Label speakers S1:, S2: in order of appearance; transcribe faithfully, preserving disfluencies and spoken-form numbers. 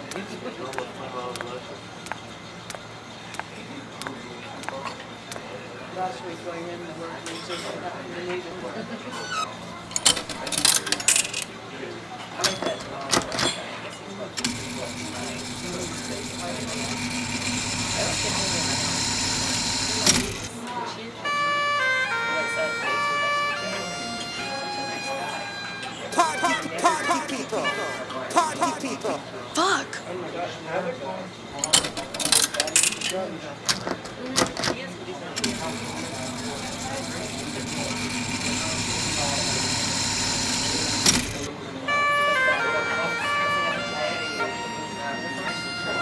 S1: Last week going in the work, we just happened to need it. I like that.
S2: Party, party people, party people.
S3: Fuck!
S1: Oh my gosh.